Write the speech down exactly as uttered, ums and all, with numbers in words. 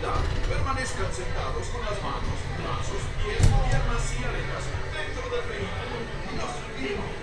seguridad, permanezcan sentados con las manos, brazos, pies, piernas y aletas dentro del vehículo. Nos seguimos.